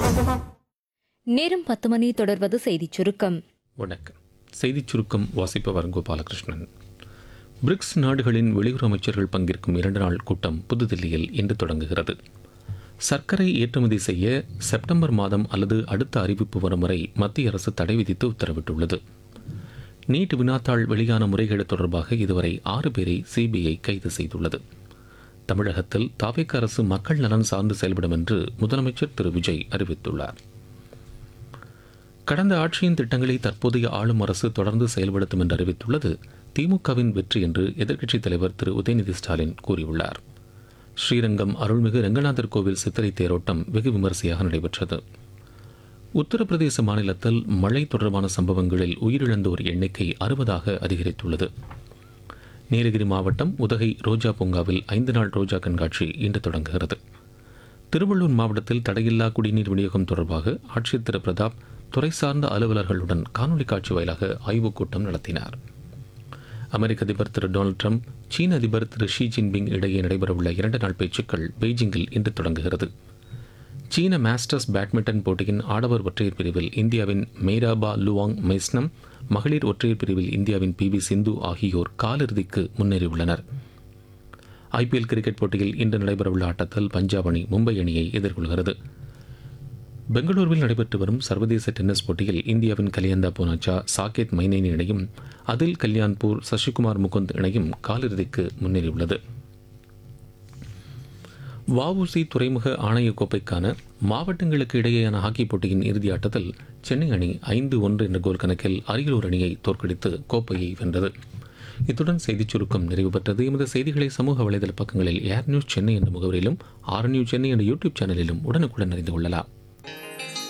நேரம் 10 மணி. தொடர்வது செய்திச் சுருக்கம். வணக்கம். செய்திச் சுருக்கம் வாசிப்பவர் கோபாலகிருஷ்ணன். பிரிக்ஸ் நாடுகளின் வெளியுறவு அமைச்சர்கள் பங்கேற்கும் 2 நாள் கூட்டம் புதுதில்லியில் இன்று தொடங்குகிறது. சர்க்கரை ஏற்றுமதி செய்ய செப்டம்பர் மாதம் அல்லது அடுத்த அறிவிப்பு வரும் வரை மத்திய அரசு தடை விதித்து உத்தரவிட்டுள்ளது. நீட் வினாத்தாள் வெளியான முறைகேடு தொடர்பாக இதுவரை 6 பேரை சிபிஐ கைது செய்துள்ளது. தமிழகத்தில் தவேக அரசு மக்கள் நலன் சார்ந்து செயல்படும் என்று முதலமைச்சர் திரு விஜய் அறிவித்துள்ளார். கடந்த ஆட்சியின் திட்டங்களை தற்போதைய ஆளும் அரசு தொடர்ந்து செயல்படுத்தும் என்று அறிவித்துள்ளது திமுகவின் வெற்றி என்று எதிர்க்கட்சித் தலைவர் திரு உதயநிதி ஸ்டாலின் கூறியுள்ளார். ஸ்ரீரங்கம் அருள்மிகு ரெங்கநாதர் கோவில் சித்திரை தேரோட்டம் வெகு விமரிசையாக நடைபெற்றது. உத்தரப்பிரதேச மாநிலத்தில் மழை தொடர்பான சம்பவங்களில் உயிரிழந்தோர் எண்ணிக்கை 60ஆக அதிகரித்துள்ளது. நீலகிரி மாவட்டம் உதகை ரோஜா பூங்காவில் 5 நாள் ரோஜா கண்காட்சி இன்று தொடங்குகிறது. திருவள்ளூர் மாவட்டத்தில் தடையில்லா குடிநீர் விநியோகம் தொடர்பாக ஆட்சியர் திரு பிரதாப் துறை சார்ந்த அலுவலர்களுடன் காணொலி காட்சி வாயிலாக ஆய்வுக் கூட்டம் நடத்தினார். அமெரிக்க அதிபர் திரு டொனால்டு ட்ரம்ப் சீன அதிபர் திரு ஷி ஜின்பிங் இடையே நடைபெறவுள்ள 2 நாள் பேச்சுக்கள் பெய்ஜிங்கில் இன்று தொடங்குகிறது. சீன மாஸ்டர்ஸ் பேட்மிண்டன் போட்டியின் ஆடவர் ஒற்றையர் பிரிவில் இந்தியாவின் மெய்ராபா லுவாங் மெய்ஸ்னம், மகளிர் ஒற்றையர் பிரிவில் இந்தியாவின் PV சிந்து ஆகியோர் காலிறுதிக்கு முன்னேறியுள்ளனர். IPL கிரிக்கெட் போட்டியில் இன்று நடைபெறவுள்ள ஆட்டத்தில் பஞ்சாப் அணி மும்பை அணியை எதிர்கொள்கிறது. பெங்களூருவில் நடைபெற்று வரும் சர்வதேச டென்னிஸ் போட்டியில் இந்தியாவின் கலியந்தா பூனாச்சா சாகேத் மைனேனி இணையும் அதில் கல்யாண்பூர் சசிகுமார் முகுந்த் இணையும் காலிறுதிக்கு முன்னேறியுள்ளது. வஉசி துறைமுக ஆணையக் கோப்பைக்கான மாவட்டங்களுக்கு இடையேயான ஹாக்கி போட்டியின் இறுதி ஆட்டத்தில் சென்னை அணி 5-1 என்ற கோல் கணக்கில் அரியலூர் அணியை தோற்கடித்து கோப்பையை வென்றது. இத்துடன் செய்திச் சுருக்கம் நிறைவு பெற்றது. எமது செய்திகளை சமூக வலைதள பக்கங்களில் ஏர் நியூஸ் சென்னை என்ற முகவரியிலும், ஆர் நியூஸ் சென்னை என்ற யூடியூப் சேனலிலும் உடனுக்குடன் அறிந்து கொள்ளலாம்.